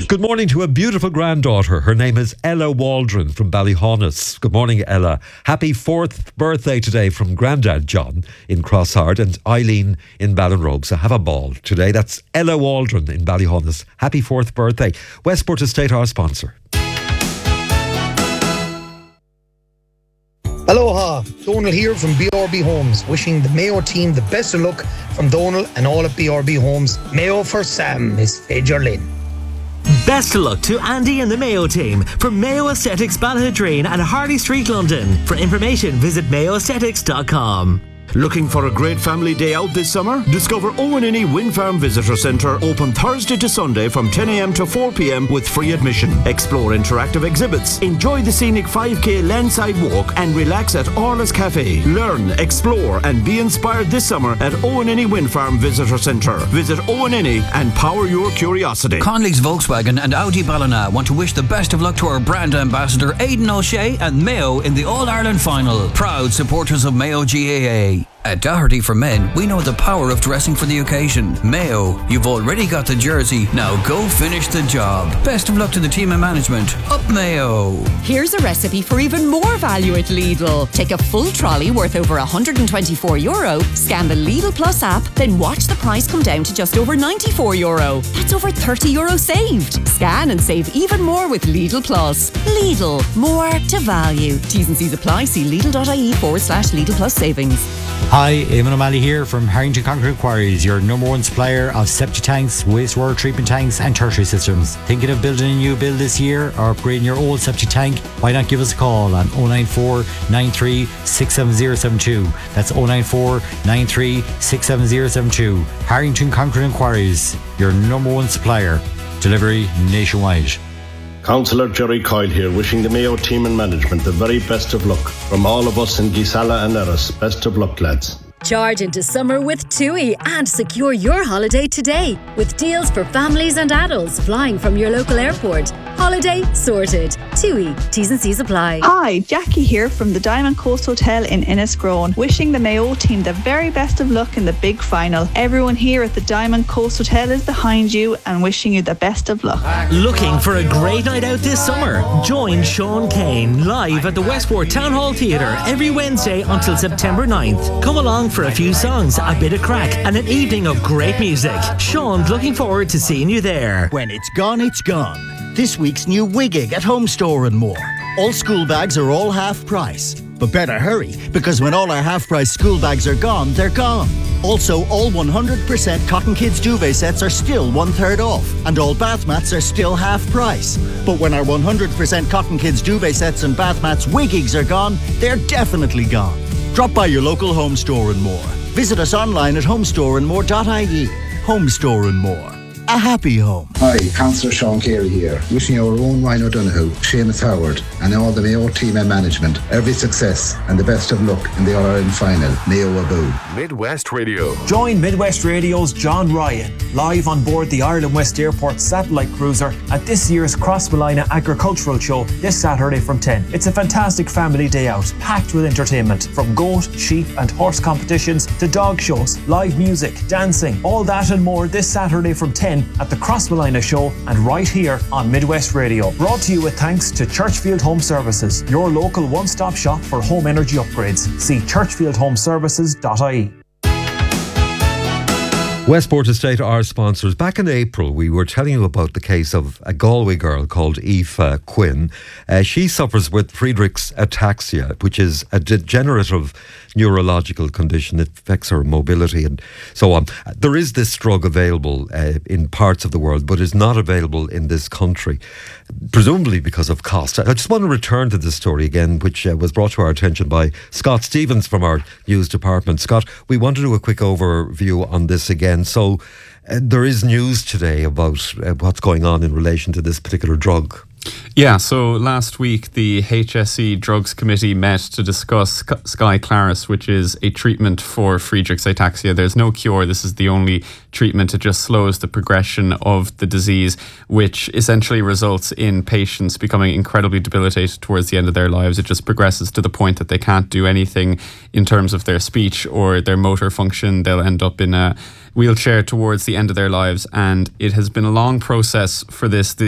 Good morning to a beautiful granddaughter. Her name is Ella Waldron from Ballyhaunis. Good morning, Ella. Happy 4th birthday today from Grandad John in Crosshard and Eileen in Ballinrobe. So have a ball today. That's Ella Waldron in Ballyhaunis. Happy 4th birthday. Westport Estate, our sponsor. Aloha, Donal here from BRB Homes, wishing the Mayo team the best of luck from Donal and all at BRB Homes. Mayo for Sam, Miss Fajer Lynn. Best of luck to Andy and the Mayo team from Mayo Aesthetics Ballinadrain and Harley Street, London. For information, visit mayoaesthetics.com. Looking for a great family day out this summer? Discover Owenini Wind Farm Visitor Centre, open Thursday to Sunday from 10 a.m. to 4 p.m. with free admission. Explore interactive exhibits, enjoy the scenic 5k landside walk and relax at Orla's Cafe. Learn, explore and be inspired this summer at Owenini Wind Farm Visitor Centre. Visit Owenini and power your curiosity. Conley's Volkswagen and Audi Ballina want to wish the best of luck to our brand ambassador Aidan O'Shea and Mayo in the All-Ireland final. Proud supporters of Mayo GAA. At Doherty for Men, we know the power of dressing for the occasion. Mayo, you've already got the jersey, now go finish the job. Best of luck to the team and management. Up Mayo! Here's a recipe for even more value at Lidl. Take a full trolley worth over €124, scan the Lidl Plus app, then watch the price come down to just over €94. That's over €30 saved. Scan and save even more with Lidl Plus. Lidl, more to value. T's and C's apply. See Lidl.ie/Lidl Plus savings. Hi, Eamon O'Malley here from Harrington Concrete Quarries, your number one supplier of septic tanks, wastewater treatment tanks and tertiary systems. Thinking of building a new build this year or upgrading your old septic tank? Why not give us a call on 094 93 67072. That's 094 93 67072. Harrington Concrete Quarries, your number one supplier. Delivery nationwide. Councillor Jerry Coyle here, wishing the Mayo team and management the very best of luck. From all of us in Gisala and Erris, best of luck, lads. Charge into summer with TUI and secure your holiday today with deals for families and adults flying from your local airport. Holiday sorted. TUI. T's and C's apply. Hi, Jackie here from the Diamond Coast Hotel in Enniscrone, wishing the Mayo team the very best of luck in the big final. Everyone here at the Diamond Coast Hotel is behind you and wishing you the best of luck. Looking for a great night out this summer? Join Sean Kane live at the Westport Town Hall Theatre every Wednesday until September 9th. Come along for a few songs, a bit of crack and an evening of great music. Sean's looking forward to seeing you there. When it's gone, it's gone. This week's new Wiggig at Home Store and more. All school bags are all half price. But better hurry, because when all our half price school bags are gone, they're gone. Also, all 100% Cotton Kids duvet sets are still 1/3 off, and all bath mats are still half price. But when our 100% Cotton Kids duvet sets and bath mats Wiggigs are gone, they're definitely gone. Drop by your local Home Store and more. Visit us online at homestoreandmore.ie. Home Store and More. A happy home. Hi, Councillor Sean Carey here, wishing our own Ryan O'Donoghue, Seamus Howard and all the Mayo team and management every success and the best of luck in the All-Ireland final. Mayo Abu. Midwest Radio. Join Midwest Radio's John Ryan live on board the Ireland West Airport satellite cruiser at this year's Crossmolina Agricultural Show this Saturday from 10. It's a fantastic family day out, packed with entertainment, from goat, sheep and horse competitions to dog shows, live music, dancing, all that and more this Saturday from 10 at the Crossmolina Show and right here on Midwest Radio. Brought to you with thanks to Churchfield Home Services, your local one-stop shop for home energy upgrades. See churchfieldhomeservices.ie. Westport Estate, our sponsors. Back in April, we were telling you about the case of a Galway girl called Aoife Quinn. She suffers with Friedreich's ataxia, which is a degenerative neurological condition. It affects her mobility and so on. There is this drug available in parts of the world, but is not available in this country, presumably because of cost. I just want to return to this story again, which was brought to our attention by Scott Stevens from our news department. Scott, we want to do a quick overview on this again. So there is news today about what's going on in relation to this particular drug. Yeah, so last week the HSE Drugs Committee met to discuss Skyclarys, which is a treatment for Friedreich's ataxia. There's no cure. This is the only treatment. It just slows the progression of the disease, which essentially results in patients becoming incredibly debilitated towards the end of their lives. It just progresses to the point that they can't do anything in terms of their speech or their motor function. They'll end up in a wheelchair towards the end of their lives, and it has been a long process for this.